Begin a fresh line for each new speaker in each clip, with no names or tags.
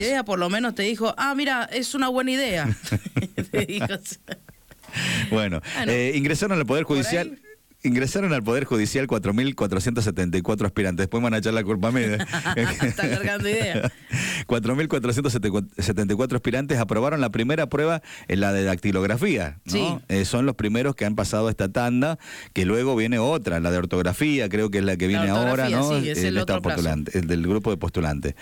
Ella por lo menos te dijo, mira, es una buena idea. Te dijo,
Bueno, ingresaron al Poder Judicial. Ingresaron al Poder Judicial 4.474 aspirantes. Después van a echar la culpa a mí.
Está cargando ideas.
4.474 aspirantes aprobaron la primera prueba en la de dactilografía, ¿no? Sí. Son los primeros que han pasado esta tanda, que luego viene otra, la de ortografía, creo que es la que viene ahora, ¿no?
Sí, es el otro
postulante, el del grupo de postulantes.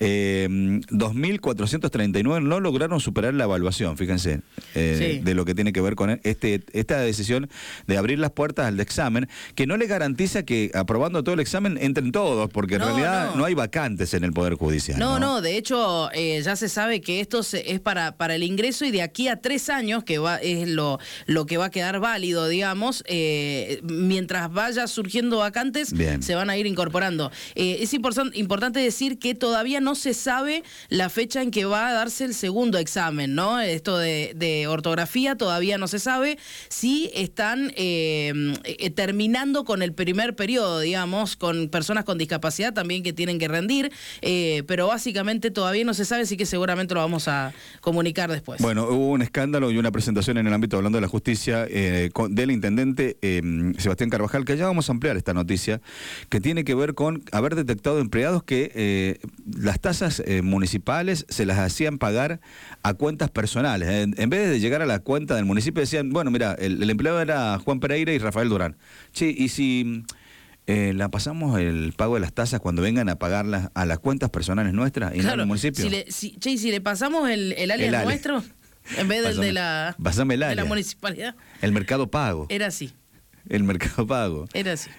2.439 no lograron superar la evaluación, fíjense, de lo que tiene que ver con esta decisión de abrir las puertas al examen, que no le garantiza que aprobando todo el examen entren todos, porque en realidad no hay vacantes en el Poder Judicial.
No, de hecho ya se sabe que esto es para el ingreso, y de aquí a 3 años, que es lo que va a quedar válido, digamos, mientras vaya surgiendo vacantes, se van a ir incorporando. Es importante decir que todavía no se sabe la fecha en que va a darse el segundo examen, ¿no? Esto de ortografía todavía no se sabe si están terminando con el primer periodo, digamos, con personas con discapacidad también que tienen que rendir, pero básicamente todavía no se sabe, así que seguramente lo vamos a comunicar después.
Bueno, hubo un escándalo y una presentación en el ámbito, hablando de la justicia, del intendente Sebastián Carvajal, que ya vamos a ampliar esta noticia, que tiene que ver con haber detectado empleados que las tasas municipales se las hacían pagar a cuentas personales. En vez de llegar a la cuenta del municipio, decían, bueno, mira, el empleado era Juan Pereira y Rafael Durán. Che, y si la pasamos el pago de las tasas cuando vengan a pagarlas a las cuentas personales nuestras y no al municipio.
Si le pasamos el alias nuestro, en vez del de la municipalidad.
El Mercado Pago.
Era así.
El Mercado Pago.
Era así.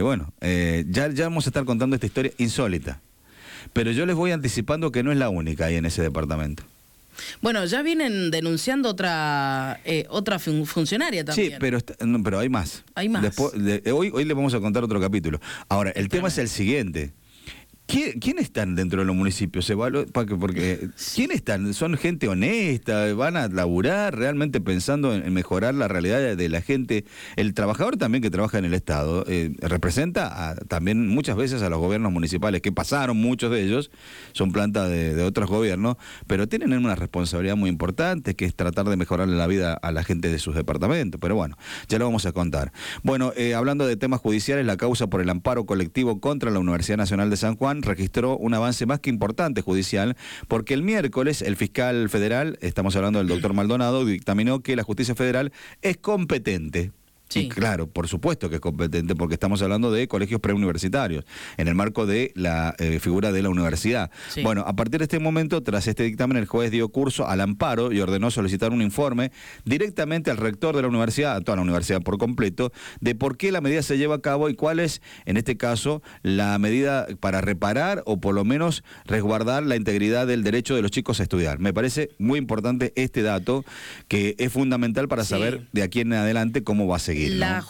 Ya vamos a estar contando esta historia insólita. Pero yo les voy anticipando que no es la única ahí en ese departamento.
Bueno, ya vienen denunciando otra funcionaria también.
Sí, pero hay más.
Hay más.
Hoy les vamos a contar otro capítulo. Ahora, el tema es el siguiente. ¿Quiénes están dentro de los municipios? Porque ¿quiénes están? ¿Son gente honesta? ¿Van a laburar realmente pensando en mejorar la realidad de la gente? El trabajador también que trabaja en el Estado representa también muchas veces a los gobiernos municipales, que pasaron muchos de ellos, son plantas de otros gobiernos, pero tienen una responsabilidad muy importante, que es tratar de mejorarle la vida a la gente de sus departamentos. Pero bueno, ya lo vamos a contar. Bueno, hablando de temas judiciales, la causa por el amparo colectivo contra la Universidad Nacional de San Juan registró un avance más que importante judicial, porque el miércoles el fiscal federal, estamos hablando del doctor Maldonado, dictaminó que la justicia federal es competente. Sí. Y claro, por supuesto que es competente, porque estamos hablando de colegios preuniversitarios, en el marco de la figura de la universidad. Sí. Bueno, a partir de este momento, tras este dictamen, el juez dio curso al amparo y ordenó solicitar un informe directamente al rector de la universidad, a toda la universidad por completo, de por qué la medida se lleva a cabo y cuál es, en este caso, la medida para reparar o por lo menos resguardar la integridad del derecho de los chicos a estudiar. Me parece muy importante este dato, que es fundamental para saber de aquí en adelante cómo va a seguir.
La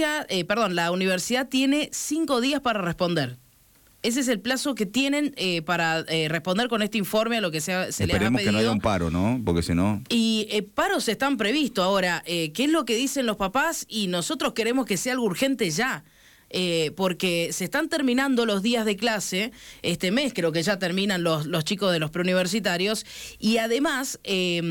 la universidad tiene 5 días para responder. Ese es el plazo que tienen para responder con este informe a lo que se les ha pedido.
Esperemos que no haya un paro, ¿no? Porque si no...
Y paros están previstos. Ahora, ¿qué es lo que dicen los papás? Y nosotros queremos que sea algo urgente ya. Porque se están terminando los días de clase, este mes creo que ya terminan los chicos de los preuniversitarios, y además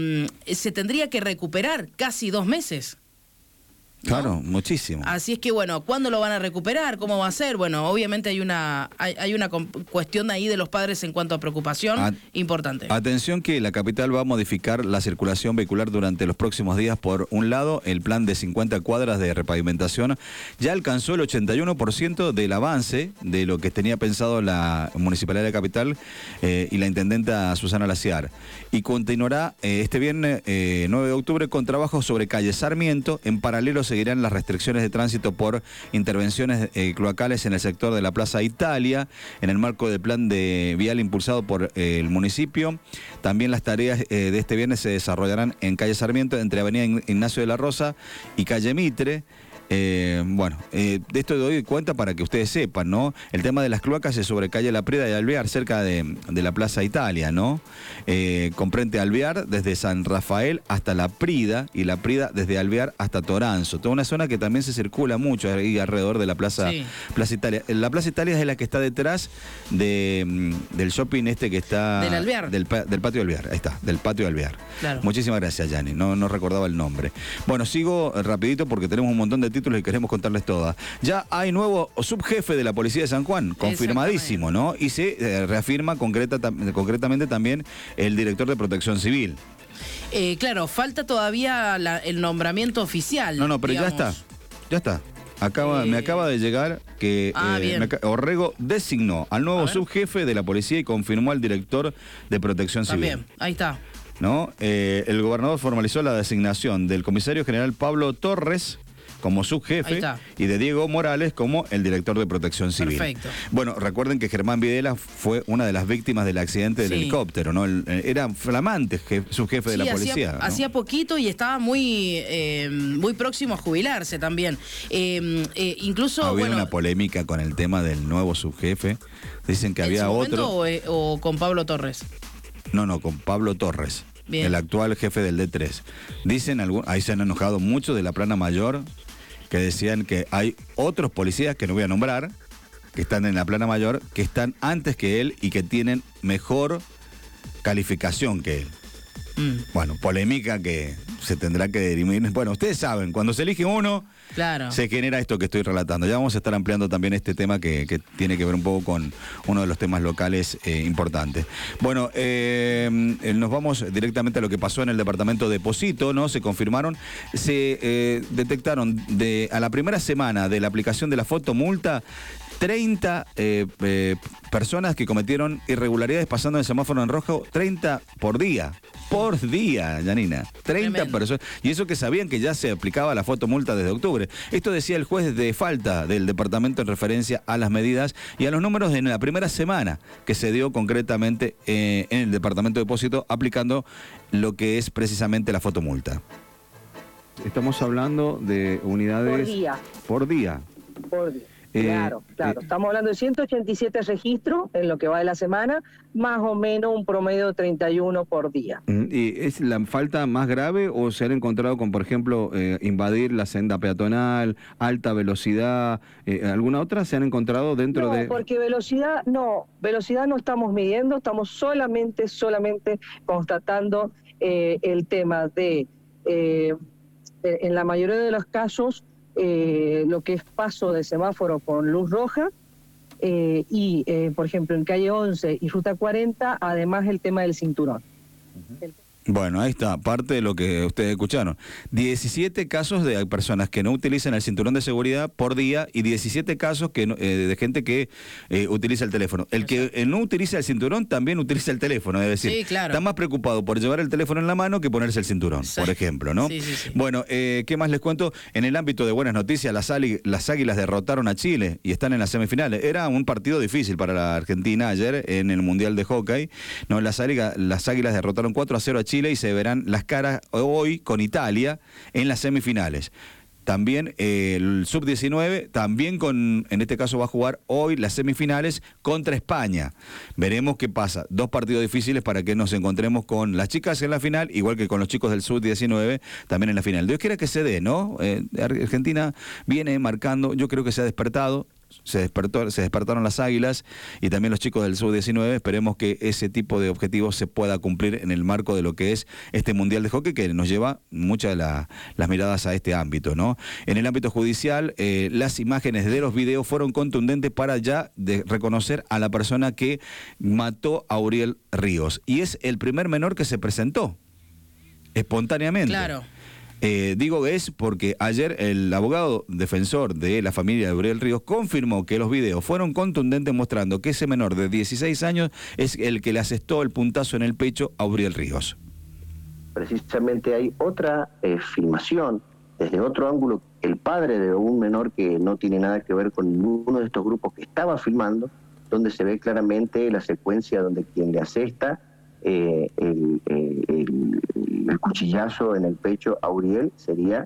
se tendría que recuperar casi 2 meses.
Claro,
¿no?
Muchísimo.
Así es que, bueno, ¿cuándo lo van a recuperar? ¿Cómo va a ser? Bueno, obviamente hay una cuestión ahí de los padres en cuanto a preocupación importante.
Atención que la capital va a modificar la circulación vehicular durante los próximos días. Por un lado, el plan de 50 cuadras de repavimentación ya alcanzó el 81% del avance de lo que tenía pensado la Municipalidad de la Capital y la intendenta Susana Laciar. Y continuará este viernes 9 de octubre con trabajos sobre calle Sarmiento. En paralelo seguirán las restricciones de tránsito por intervenciones cloacales en el sector de la Plaza Italia, en el marco del plan de vial impulsado por el municipio. También las tareas de este viernes se desarrollarán en calle Sarmiento, entre avenida Ignacio de la Rosa y calle Mitre. De esto doy cuenta para que ustedes sepan, ¿no? El tema de las cloacas es sobre calle La Prida y Alvear, cerca de la Plaza Italia, ¿no? Comprende Alvear desde San Rafael hasta La Prida, y La Prida desde Alvear hasta Toranzo. Toda una zona que también se circula mucho ahí alrededor de la Plaza Italia. La Plaza Italia es la que está detrás del shopping que está...
Del Alvear.
Del patio Alvear, ahí está, del patio Alvear.
Claro.
Muchísimas gracias, Yani, no recordaba el nombre. Bueno, sigo rapidito porque tenemos un montón de títulos y queremos contarles todas. Ya hay nuevo subjefe de la Policía de San Juan, confirmadísimo, ¿no? Y se reafirma concretamente también el director de Protección Civil.
Claro, falta todavía el nombramiento oficial.
No, pero digamos. Ya está. Me acaba de llegar que Orrego designó al nuevo subjefe de la policía y confirmó al director de Protección Civil.
También, ahí está.
¿No? El gobernador formalizó la designación del comisario general Pablo Torres como subjefe y de Diego Morales como el director de Protección Civil.
Perfecto.
Bueno, recuerden que Germán Videla fue una de las víctimas del accidente del helicóptero, ¿no? Era flamante subjefe de la policía.
Hacía poquito y estaba muy próximo a jubilarse también. Incluso
había una polémica con el tema del nuevo subjefe. Dicen que había otro.
¿O con Pablo Torres?
No, con Pablo Torres.
Bien.
El actual jefe del D3. Dicen, ahí se han enojado mucho de la plana mayor, que decían que hay otros policías que no voy a nombrar, que están en la plana mayor, que están antes que él y que tienen mejor calificación que él. Bueno, polémica que se tendrá que dirimir. Bueno, ustedes saben, cuando se elige uno, se genera esto que estoy relatando. Ya vamos a estar ampliando también este tema que tiene que ver un poco con uno de los temas locales importantes. Bueno, nos vamos directamente a lo que pasó en el departamento de Pocito, ¿no? Se confirmaron, se detectaron a la primera semana de la aplicación de la fotomulta 30 personas que cometieron irregularidades pasando el semáforo en rojo, 30 por día. Por día, Yanina. 30 personas. Y eso que sabían que ya se aplicaba la fotomulta desde octubre. Esto decía el juez de falta del departamento en referencia a las medidas y a los números en la primera semana que se dio concretamente en el departamento de Pocito aplicando lo que es precisamente la fotomulta. Estamos hablando de unidades... Por día.
Por día. Claro. Estamos hablando de 187 registros en lo que va de la semana, más o menos un promedio de 31 por día.
¿Y es la falta más grave o se han encontrado con, por ejemplo, invadir la senda peatonal, alta velocidad? ¿Alguna otra se han encontrado dentro de...?
No, porque velocidad no estamos midiendo, estamos solamente constatando el tema de, en la mayoría de los casos, lo que es paso de semáforo con luz roja y, por ejemplo, en calle 11 y ruta 40, además el tema del cinturón.
Bueno, ahí está, parte de lo que ustedes escucharon. 17 casos de personas que no utilizan el cinturón de seguridad por día y 17 casos de gente que utiliza el teléfono. El que no utiliza el cinturón también utiliza el teléfono, es decir, está más preocupado por llevar el teléfono en la mano que ponerse el cinturón, por ejemplo, ¿no? Sí. Bueno, ¿qué más les cuento? En el ámbito de buenas noticias, las Águilas derrotaron a Chile y están en las semifinales. Era un partido difícil para la Argentina ayer en el Mundial de Hockey. No, las Águilas derrotaron 4-0 a Chile y se verán las caras hoy con Italia en las semifinales. También el sub-19, también en este caso va a jugar hoy las semifinales contra España. Veremos qué pasa. 2 partidos difíciles para que nos encontremos con las chicas en la final, igual que con los chicos del sub-19 también en la final. Dios quiera que se dé, ¿no? Argentina viene marcando, yo creo que se ha despertado. Se despertaron las Águilas y también los chicos del sub-19. Esperemos que ese tipo de objetivos se pueda cumplir en el marco de lo que es este Mundial de Hockey que nos lleva muchas de las miradas a este ámbito, ¿no? En el ámbito judicial, las imágenes de los videos fueron contundentes para ya reconocer a la persona que mató a Uriel Ríos. Y es el primer menor que se presentó espontáneamente.
Claro.
Digo es porque ayer el abogado defensor de la familia de Uriel Ríos confirmó que los videos fueron contundentes mostrando que ese menor de 16 años es el que le asestó el puntazo en el pecho a Uriel Ríos.
Precisamente hay otra filmación desde otro ángulo, el padre de un menor que no tiene nada que ver con ninguno de estos grupos que estaba filmando, donde se ve claramente la secuencia donde quien le asesta el cuchillazo en el pecho a Uriel sería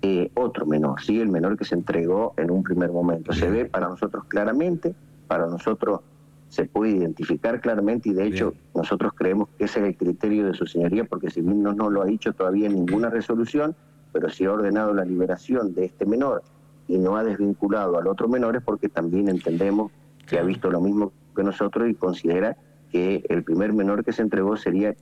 otro menor, ¿sí? El menor que se entregó en un primer momento. Se ve para nosotros claramente, para nosotros se puede identificar claramente y de hecho nosotros creemos que ese es el criterio de su señoría, porque si bien no lo ha dicho todavía en ninguna resolución, pero si ha ordenado la liberación de este menor y no ha desvinculado al otro menor es porque también entendemos que ha visto lo mismo que nosotros y considera que el primer menor que se entregó sería